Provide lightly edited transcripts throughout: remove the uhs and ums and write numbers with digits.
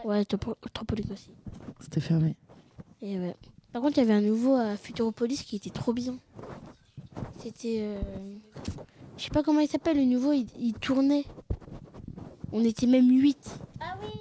Ouais, trampoline aussi. C'était fermé. Et ouais. Par contre, il y avait un nouveau à Futuropolis qui était trop bien. C'était... Je sais pas comment il s'appelle, le nouveau, il tournait. On était même 8. Ah oui,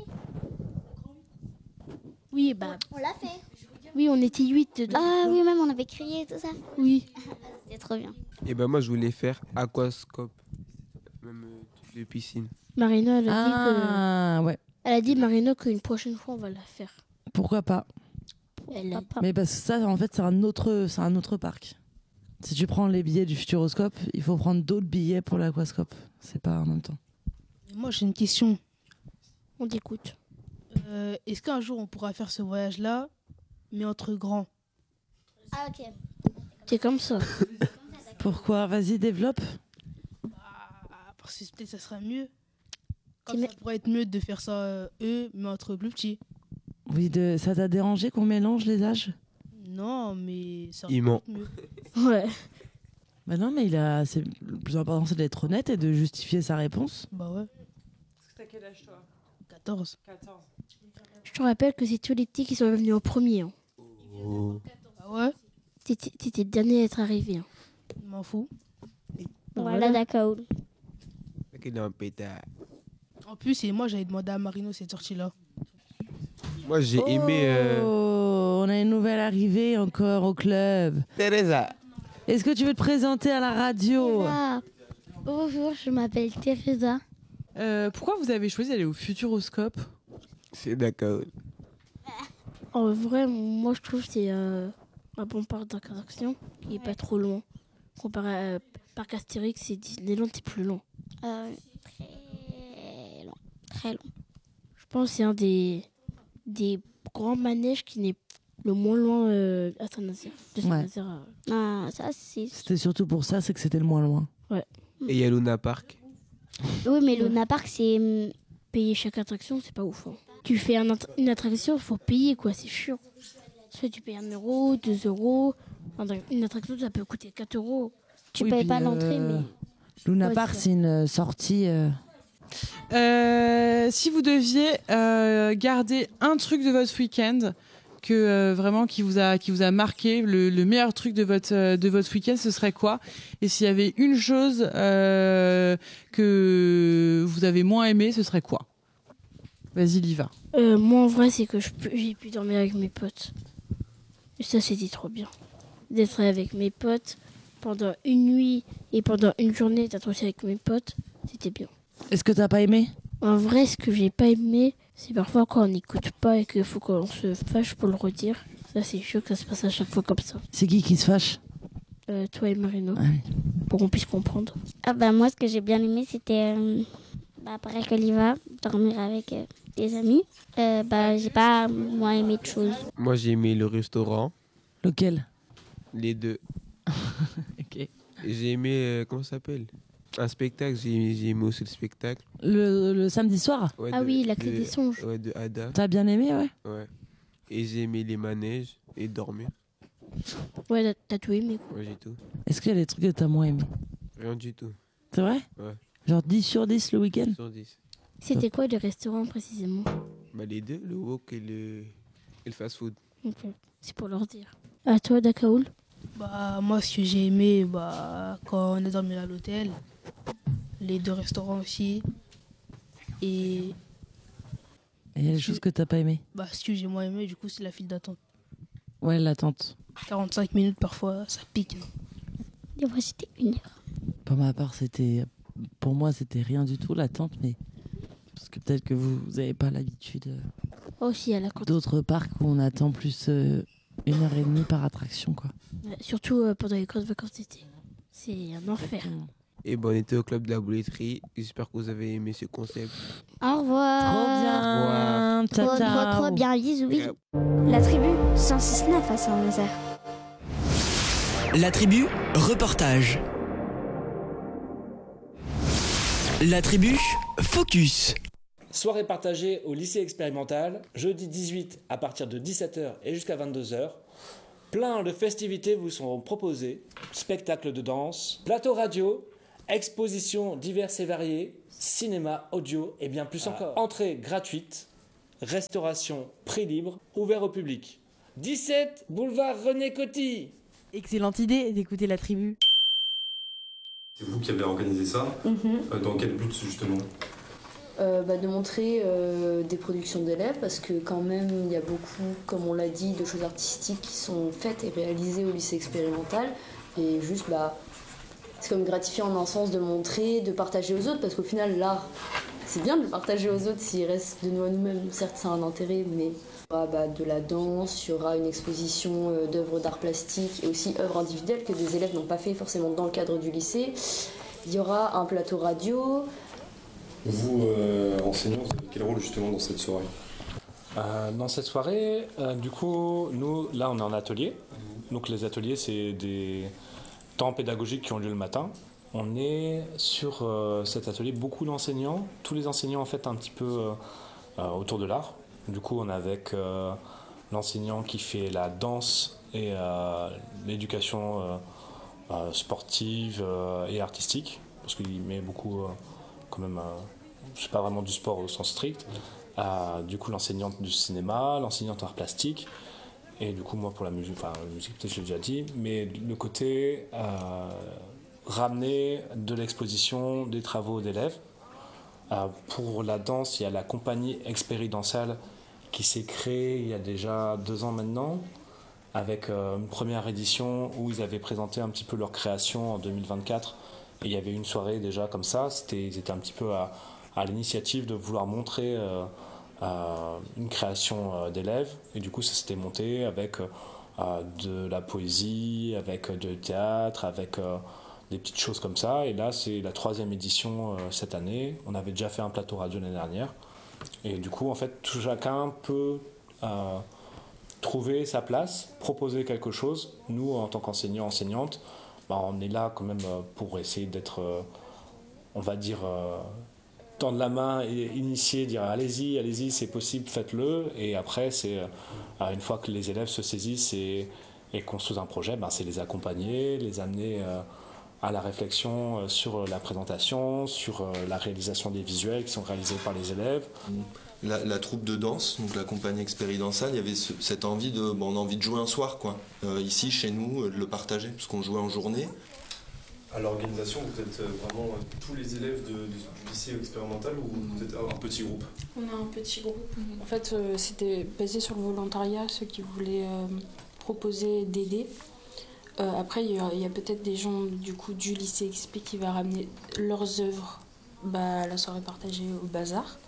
Oui, bah... on l'a fait. Oui, on était 8 dedans. Ah oui, même on avait crié tout ça. Oui. C'était trop bien. Et ben moi je voulais faire aquascope, même truc de piscine. Marina, elle a dit Ah, ouais. Elle a dit, Marina, qu'une prochaine fois, on va la faire. Pourquoi pas? Elle a... Mais parce que ça, en fait, c'est un autre parc. Si tu prends les billets du Futuroscope, il faut prendre d'autres billets pour l'aquascope. C'est pas en même temps. Moi, j'ai une question. On t'écoute. Est-ce qu'un jour, on pourra faire ce voyage-là, mais entre grands? Ah ok. C'est comme ça. Pourquoi? Vas-y, développe. Parce que peut-être ça sera mieux. C'est Comme ça pourrait être mieux de faire ça eux, mais entre plus petits. Oui, ça t'a dérangé qu'on mélange les âges? Non, mais ça Il ment. mieux. Ouais. Bah non, mais le plus important, c'est d'être honnête et de justifier sa réponse. Bah ouais. T'as quel âge toi? 14. 14. Je te rappelle que c'est tous les petits qui sont venus au premier. Hein. Oh. Ah ouais? T'étais le dernier à être arrivé. Hein. Je m'en fous. Voilà, d'accord. Il est un pétard. En plus, et moi, j'avais demandé à Marino cette sortie-là. Moi j'ai aimé Oh, on a une nouvelle arrivée encore au club. Teresa. Est-ce que tu veux te présenter à la radio? Ah. Bonjour, je m'appelle Teresa. Pourquoi vous avez choisi d'aller au Futuroscope? C'est d'accord. En vrai, moi, je trouve que c'est un bon parc d'attraction qui est pas trop long. Comparé à Parc Astérix et Disneyland, c'est plus long. Très long. Très long. Je pense que c'est un des grands manèges qui n'est le moins loin à Saint-Nazaire. De Saint-Nazaire à... Ah, ça c'est... C'était surtout pour ça, c'est que c'était le moins loin. Et il y a Luna Park. Oui, mais Luna Park, c'est... Payer chaque attraction, c'est pas ouf. Hein. Tu fais une attraction, il faut payer, quoi, c'est chiant. Soit tu payes 1 euro, 2 euros. Une attraction, ça peut coûter 4 euros. Tu Oui, payes puis, pas l'entrée, mais... Luna Ouais, Park, c'est ça. c'est une sortie. Si vous deviez garder un truc de votre week-end que vraiment qui vous a marqué, le meilleur truc de votre week-end, ce serait quoi? Et s'il y avait une chose que vous avez moins aimé, ce serait quoi? Vas-y, Liva. Moi, en vrai, c'est que j'ai pu dormir avec mes potes. Et ça, c'était trop bien. D'être avec mes potes pendant une nuit et pendant une journée, d'être aussi avec mes potes, c'était bien. Est-ce que t'as pas aimé? En vrai, ce que j'ai pas aimé, c'est parfois quand on n'écoute pas et qu'il faut qu'on se fâche pour le redire. Ça, c'est sûr que ça se passe à chaque fois comme ça. C'est qui se fâche? Toi et Marino, Ah oui. pour qu'on puisse comprendre. Ah bah moi, ce que j'ai bien aimé, c'était... pareil qu'Oliva, dormir avec des amis. J'ai pas moins aimé de choses. Moi j'ai aimé le restaurant, Lequel? les deux. Ok. Et j'ai aimé, comment ça s'appelle? Un spectacle, j'ai aimé aussi le spectacle. Le samedi soir? Ouais, Ah oui, la clé des songes. Ouais, de Ada. T'as bien aimé, ouais? Ouais. Et j'ai aimé les manèges et dormir. Ouais, t'as tout aimé, quoi. Ouais, j'ai tout. Est-ce qu'il y a des trucs que t'as moins aimé? Rien du tout. C'est vrai? Ouais. Genre 10 sur 10 le week-end? 110. C'était quoi le restaurant précisément? Bah les deux, le wok et le fast-food. Ok, c'est pour leur dire. À toi, Dakaoul? Bah moi, ce que j'ai aimé, quand on a dormi à l'hôtel, les 2 restaurants aussi. Et Il y a des choses que t'as pas aimé? ce que j'ai moins aimé, du coup, c'est la file d'attente. Ouais, l'attente. 45 minutes parfois, ça pique. Des fois, c'était 1 heure. Pour ma part, pour moi, c'était rien du tout l'attente, mais parce que peut-être que vous avez pas l'habitude Aussi à la cantine. d'autres parcs où on attend plus 1h30 par attraction, quoi. Surtout pendant les grandes vacances d'été. C'est un enfer. Et bon, on était au club de la bouletterie. J'espère que vous avez aimé ce concept. Au revoir. Trop bien. Ciao, ciao. Trop bien. Bisous, bisous. La tribu 106.9 à Saint-Nazaire. La tribu, reportage. La tribu, focus. Soirée partagée au lycée expérimental, jeudi 18 à partir de 17h et jusqu'à 22h. Plein de festivités vous seront proposées, spectacles de danse, plateau radio, expositions diverses et variées, cinéma, audio et bien plus encore. Entrée gratuite, restauration, prix libre, ouvert au public. 17 boulevard René Coty. Excellente idée d'écouter la tribu. C'est vous qui avez organisé ça. Dans quel but justement? De montrer des productions d'élèves, parce que quand même il y a beaucoup, comme on l'a dit, de choses artistiques qui sont faites et réalisées au lycée expérimental, et juste c'est comme gratifiant en un sens de montrer, de partager aux autres, parce qu'au final l'art c'est bien de le partager aux autres s'il reste de nous à nous-mêmes, certes ça a un intérêt, mais il y aura de la danse, il y aura une exposition d'œuvres d'art plastique et aussi œuvres individuelles que des élèves n'ont pas fait forcément dans le cadre du lycée, il y aura un plateau radio. Vous, enseignants, vous avez quel rôle justement dans cette soirée? Dans cette soirée, du coup, nous, là, on est en atelier. Donc les ateliers, c'est des temps pédagogiques qui ont lieu le matin. On est sur cet atelier, beaucoup d'enseignants, tous les enseignants en fait un petit peu autour de l'art. Du coup, on est avec l'enseignant qui fait la danse et l'éducation sportive et artistique, parce qu'il met beaucoup quand même, c'est pas vraiment du sport au sens strict. Du coup, l'enseignante du cinéma, l'enseignante art plastique, et du coup, moi pour la musique, peut-être je l'ai déjà dit, mais le côté ramener de l'exposition des travaux d'élèves. Pour la danse, il y a la compagnie expérimentale qui s'est créée il y a déjà 2 ans maintenant, avec une première édition où ils avaient présenté un petit peu leur création en 2024. Et il y avait une soirée déjà comme ça, ils étaient un petit peu à l'initiative de vouloir montrer une création d'élèves. Et du coup, ça s'était monté avec de la poésie, avec du théâtre, avec des petites choses comme ça. Et là, c'est la 3e édition cette année. On avait déjà fait un plateau radio l'année dernière. Et du coup, en fait, chacun peut trouver sa place, proposer quelque chose. Nous, en tant qu'enseignants, enseignantes, on est là quand même pour essayer d'être, on va dire, tendre la main et initier, dire allez-y, c'est possible, faites-le. Et après, c'est une fois que les élèves se saisissent et construisent un projet, c'est les accompagner, les amener à la réflexion sur la présentation, sur la réalisation des visuels qui sont réalisés par les élèves. La troupe de danse, donc la compagnie expérimentale, il y avait cette envie on a envie de jouer un soir, quoi. Ici, chez nous, de le partager, parce qu'on jouait en journée. À l'organisation, vous êtes vraiment tous les élèves du lycée expérimental ou vous êtes un petit groupe? On a un petit groupe. En fait, c'était basé sur le volontariat, ceux qui voulaient proposer d'aider. Après, il y a peut-être des gens du lycée XP qui va ramener leurs œuvres à la soirée partagée au bazar.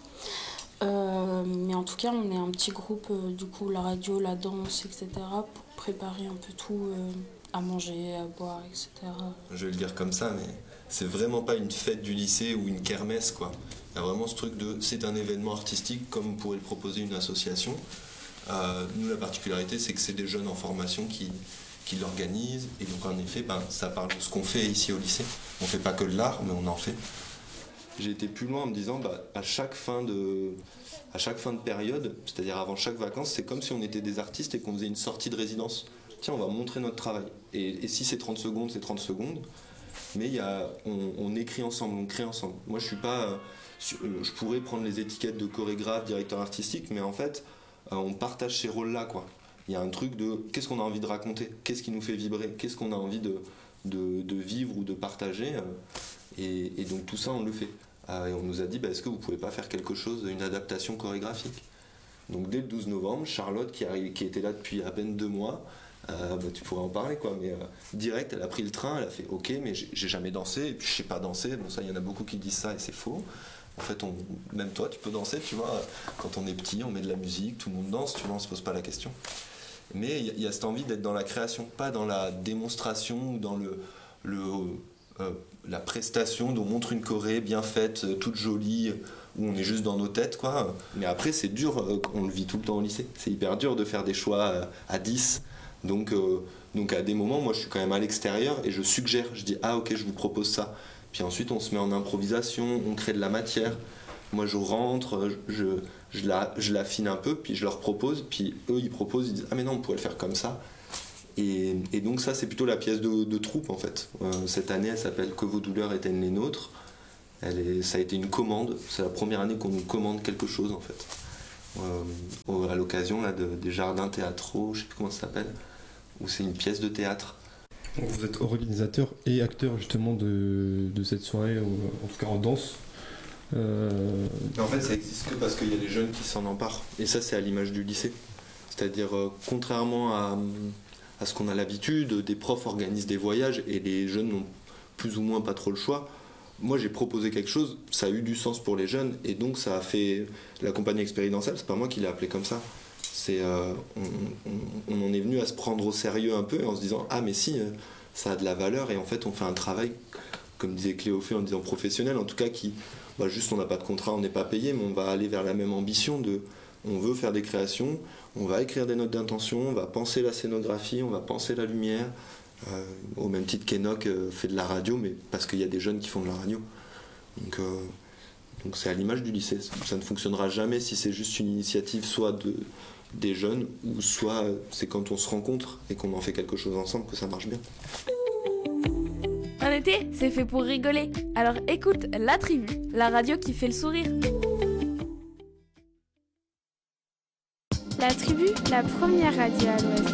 Mais en tout cas, on est un petit groupe, la radio, la danse, etc., pour préparer un peu tout, à manger, à boire, etc. Je vais le dire comme ça, mais c'est vraiment pas une fête du lycée ou une kermesse, quoi. Il y a vraiment ce truc c'est un événement artistique comme pourrait le proposer une association. Nous, la particularité, c'est que c'est des jeunes en formation qui l'organisent, et donc en effet, ça parle de ce qu'on fait ici au lycée. On fait pas que de l'art, mais on en fait. J'ai été plus loin en me disant, à chaque fin de période, c'est-à-dire avant chaque vacances, c'est comme si on était des artistes et qu'on faisait une sortie de résidence. Tiens, on va montrer notre travail. Et si c'est 30 secondes, c'est 30 secondes. Mais on écrit ensemble, on crée ensemble. Moi, je pourrais prendre les étiquettes de chorégraphe, directeur artistique, mais en fait, on partage ces rôles-là, quoi. Il y a un truc de qu'est-ce qu'on a envie de raconter, qu'est-ce qui nous fait vibrer, qu'est-ce qu'on a envie de vivre ou de partager. Et donc tout ça, on le fait. Et on nous a dit, est-ce que vous pouvez pas faire quelque chose, une adaptation chorégraphique? Donc dès le 12 novembre, Charlotte, qui était là depuis à peine 2 mois, tu pourrais en parler, quoi, mais direct, elle a pris le train, elle a fait ok, mais j'ai jamais dansé, et puis je sais pas danser. Bon, ça, il y en a beaucoup qui disent ça et c'est faux. En fait, même toi, tu peux danser, tu vois. Quand on est petit, on met de la musique, tout le monde danse, tu vois, on se pose pas la question. Mais il y a cette envie d'être dans la création, pas dans la démonstration ou dans la prestation dont on montre une choré bien faite, toute jolie, où on est juste dans nos têtes, quoi. Mais après, c'est dur, on le vit tout le temps au lycée. C'est hyper dur de faire des choix à 10. Donc à des moments, moi je suis quand même à l'extérieur et je suggère, je dis ok, je vous propose ça. Puis ensuite on se met en improvisation, on crée de la matière. Moi je rentre, je l'affine un peu, puis je leur propose, puis eux ils proposent, ils disent mais non, on pourrait le faire comme ça. Et donc ça c'est plutôt la pièce de troupe en fait. Cette année elle s'appelle Que vos douleurs éteignent les nôtres. Ça a été une commande, c'est la première année qu'on nous commande quelque chose en fait. à l'occasion là, des jardins théâtraux, je sais plus comment ça s'appelle, où c'est une pièce de théâtre. Donc vous êtes organisateur et acteur justement de cette soirée, en tout cas en danse. En fait, ça existe que parce qu'il y a des jeunes qui s'en emparent. Et ça, c'est à l'image du lycée. C'est-à-dire, contrairement à ce qu'on a l'habitude, des profs organisent des voyages et les jeunes n'ont plus ou moins pas trop le choix. Moi, j'ai proposé quelque chose, ça a eu du sens pour les jeunes et donc ça a fait la compagnie expérientielle. C'est pas moi qui l'ai appelé comme ça. On en est venu à se prendre au sérieux un peu en se disant ah mais si, ça a de la valeur et en fait on fait un travail, comme disait Cléophée en disant professionnel, en tout cas qui juste on n'a pas de contrat, on n'est pas payé, mais on va aller vers la même ambition on veut faire des créations, on va écrire des notes d'intention, on va penser la scénographie, on va penser la lumière, au même titre qu'Enoch fait de la radio, mais parce qu'il y a des jeunes qui font de la radio. Donc c'est à l'image du lycée. Ça ne fonctionnera jamais si c'est juste une initiative soit des jeunes, ou soit c'est quand on se rencontre et qu'on en fait quelque chose ensemble que ça marche bien. Un été, c'est fait pour rigoler. Alors écoute La Tribu, la radio qui fait le sourire. La Tribu, la première radio à l'Ouest.